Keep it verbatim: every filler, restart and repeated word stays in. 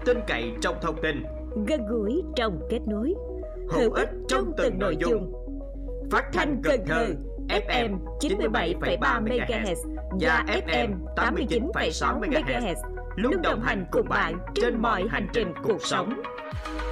tin cậy trong thông tin, gần gũi trong kết nối, hữu ích trong từng nội dung. Phát thanh Cần Thơ ép em chín mươi bảy phẩy ba mê ga héc và ép em tám mươi chín phẩy sáu mê ga héc luôn đồng hành cùng bạn trên mọi hành trình cuộc sống.